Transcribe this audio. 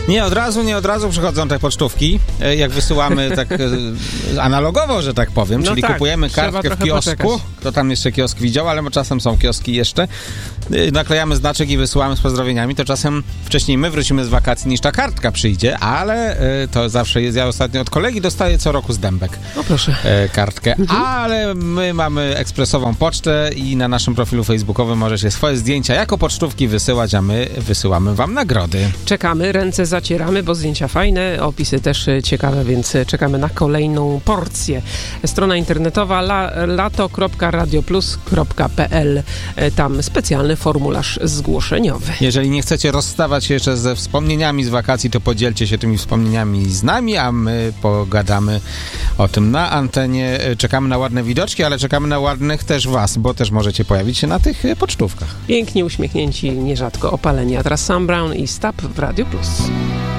Nie od razu przychodzą te pocztówki, jak wysyłamy tak analogowo, że tak powiem, czyli kupujemy kartkę w kiosku, poczekać. Kto tam jeszcze kiosk widział, ale czasem są kioski jeszcze, naklejamy znaczek i wysyłamy z pozdrowieniami, to czasem wcześniej my wrócimy z wakacji niż ta kartka przyjdzie, ale to zawsze jest, ja ostatnio od kolegi dostaję co roku z Dębek kartkę, ale my mamy ekspresową pocztę i na naszym profilu facebookowym możecie swoje zdjęcia jako pocztówki wysyłać, a my wysyłamy wam nagrody. Czekamy, ręce zacieramy, bo zdjęcia fajne, opisy też ciekawe, więc czekamy na kolejną porcję. Strona internetowa lato.radioplus.pl. Tam specjalny formularz zgłoszeniowy. Jeżeli nie chcecie rozstawać się jeszcze ze wspomnieniami z wakacji, to podzielcie się tymi wspomnieniami z nami, a my pogadamy o tym na antenie. Czekamy na ładne widoczki, ale czekamy na ładnych też was, bo też możecie pojawić się na tych pocztówkach. Pięknie uśmiechnięci, nierzadko opaleni. A teraz Sam Brown i Stop w Radio Plus.